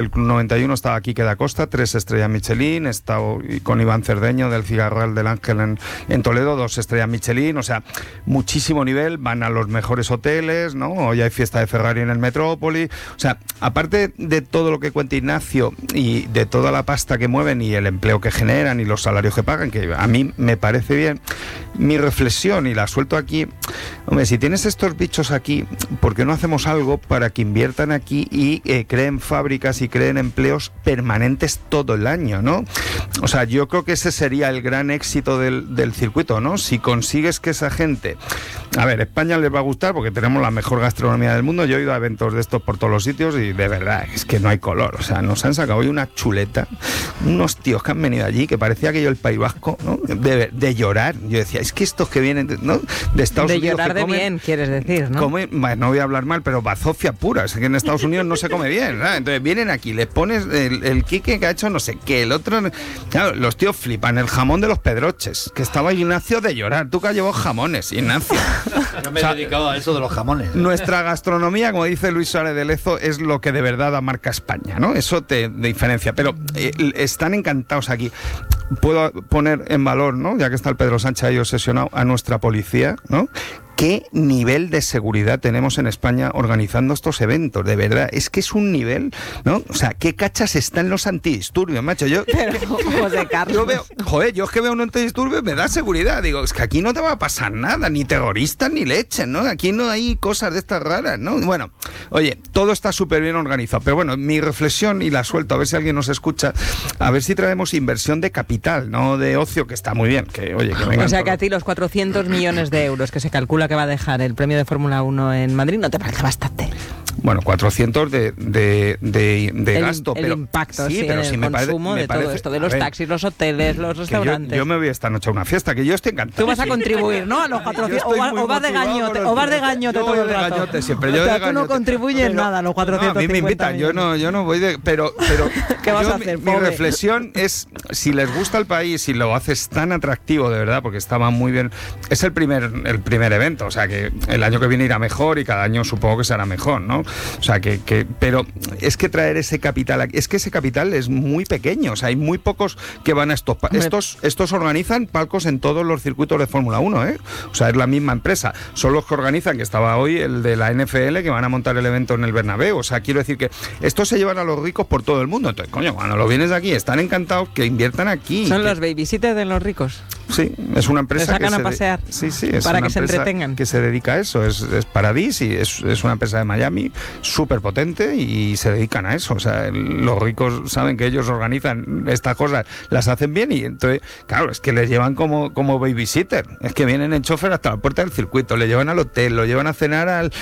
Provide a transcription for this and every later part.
el Club 91 estaba Quique da Costa, 3 estrellas Michelin, he estado con Iván Cerdeño del Cigarral del Ángel en Toledo, 2 estrellas Michelin, o sea, muchísimo nivel, van a los mejores hoteles, ¿no? Hoy hay fiesta de Ferrari en el Metrópoli, o sea, aparte de todo lo que cuenta Ignacio y de toda la pasta que mueven y el empleo que generan y los salarios que pagan, que a mí me parece bien, mi reflexión, y la suelto aquí, hombre, si tienes estos bichos aquí, ¿por qué no hacemos algo para que inviertan aquí y creen fábricas y creen empleos permanentes todo el año, ¿no? O sea, yo creo que ese sería el gran éxito del circuito, ¿no? Si consigues que esa gente... A ver, España les va a gustar porque tenemos la mejor gastronomía del mundo. Yo he ido a eventos de estos por todos los sitios y de verdad es que no hay color. O sea, nos han sacado hoy una chuleta, unos tíos que han venido allí que parecía aquello el País Vasco, ¿no? De llorar. Yo decía, es que estos que vienen, ¿no? De Estados Unidos. De llorar de comen, bien, quieres decir, ¿no? Bueno, no voy a hablar mal, pero bazofia pura. Es que en Estados Unidos no se come bien, ¿verdad? Entonces vienen aquí, les pones el Quique que ha hecho no sé qué, el otro... Claro, los tíos flipan. El jamón de los Pedroches, que estaba Ignacio de llorar. Tú que has llevado jamones, Ignacio. No me he dedicado a eso de los jamones. Nuestra gastronomía, como dice Luis Suárez de Lezo, es lo que de verdad da marca España, ¿no? Eso te diferencia. Pero están encantados aquí. Puedo poner en valor, ¿no? Ya que está el Pedro Sánchez ahí obsesionado, a nuestra policía, ¿no? ¿Qué nivel de seguridad tenemos en España organizando estos eventos? De verdad, es que es un nivel, ¿no? O sea, ¿qué cachas están los antidisturbios, macho? Pero, José Carlos. Yo es que veo un antidisturbio y me da seguridad. Digo, es que aquí no te va a pasar nada, ni terroristas ni leche, ¿no? Aquí no hay cosas de estas raras, ¿no? Bueno, oye, todo está súper bien organizado. Pero bueno, mi reflexión, y la suelto, a ver si alguien nos escucha, a ver si traemos inversión de capital, no de ocio, que está muy bien. Que, oye, que vengan. O sea, que a ti los 400 millones de euros que se calcula que va a dejar el premio de Fórmula 1 en Madrid, ¿no te parece bastante? Bueno, 400 de gasto. El pero, impacto, sí, pero en el consumo de todo esto, de los taxis, los hoteles, los restaurantes. Yo me voy esta noche a una fiesta, que yo estoy encantado. Tú vas a contribuir, ¿no? A los 400, o vas de gañote, todo el rato. Gañote siempre. O sea, tú no contribuyes nada a los 450. No, a mí me invitan, yo no voy de... Pero ¿qué vas a hacer, mi reflexión es, si les gusta el país y lo haces tan atractivo, de verdad, porque estaba muy bien... Es el primer evento, o sea, que el año que viene irá mejor y cada año supongo que será mejor, ¿no? O sea, pero es que traer ese capital aquí, es que ese capital es muy pequeño, o sea, hay muy pocos que van a estos organizan palcos en todos los circuitos de Fórmula 1, ¿eh? O sea, es la misma empresa, son los que organizan, que estaba hoy el de la NFL, que van a montar el evento en el Bernabéu, o sea, quiero decir que estos se llevan a los ricos por todo el mundo, entonces, coño, cuando lo vienes de aquí, están encantados que inviertan aquí. Son los babysitters de los ricos. Sí, es una empresa que sacan a pasear. Sí, es para una que se entretengan. Que se dedica a eso, es Paradis y es una empresa de Miami súper potente y se dedican a eso. O sea, los ricos saben que ellos organizan estas cosas, las hacen bien y entonces, claro, es que les llevan como babysitter. Es que vienen en chofer hasta la puerta del circuito, le llevan al hotel, lo llevan a cenar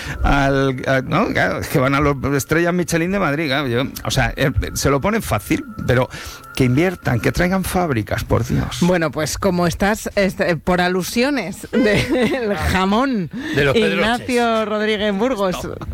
no, claro, es que van a los estrellas Michelin de Madrid. Claro, o sea, se lo ponen fácil, pero que inviertan, que traigan fábricas, por Dios. Bueno, pues como estás por alusiones del jamón de los Ignacio Rodríguez Burgos.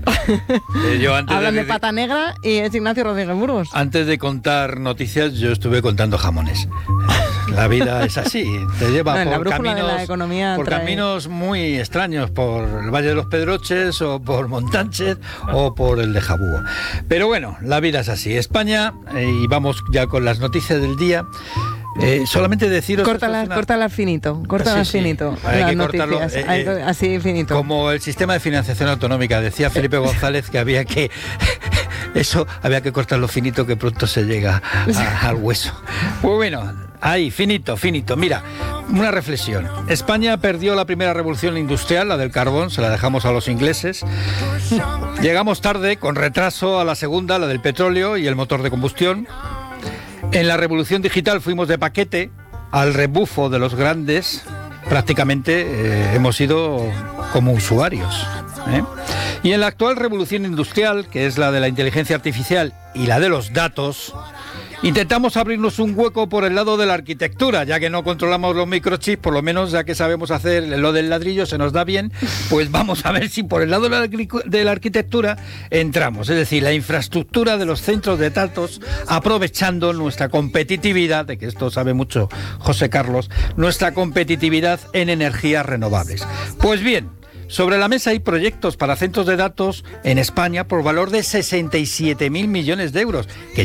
Hablan de pata negra y es Ignacio Rodríguez Burgos. Antes de contar noticias, yo estuve contando jamones. La vida es así, te lleva por caminos muy extraños, por el Valle de los Pedroches o por Montánchez o por el de Jabúo. Pero bueno, la vida es así. España, y vamos ya con las noticias del día. Solamente deciros... Córtalas finito. Hay que cortarlo, así finito. Como el sistema de financiación autonómica, decía Felipe González que había que cortarlo finito, que pronto se llega al hueso. Pues bueno, ahí, finito. Mira, una reflexión. España perdió la primera revolución industrial, la del carbón, se la dejamos a los ingleses. Llegamos tarde, con retraso, a la segunda, la del petróleo y el motor de combustión. En la revolución digital fuimos de paquete al rebufo de los grandes. Prácticamente hemos sido como usuarios, ¿eh? Y en la actual revolución industrial, que es la de la inteligencia artificial y la de los datos, intentamos abrirnos un hueco por el lado de la arquitectura, ya que no controlamos los microchips, por lo menos ya que sabemos hacer lo del ladrillo, se nos da bien, pues vamos a ver si por el lado de la arquitectura entramos, es decir, la infraestructura de los centros de datos, aprovechando nuestra competitividad, de que esto sabe mucho José Carlos, nuestra competitividad en energías renovables. Pues bien, sobre la mesa hay proyectos para centros de datos en España por valor de 67.000 millones de euros, que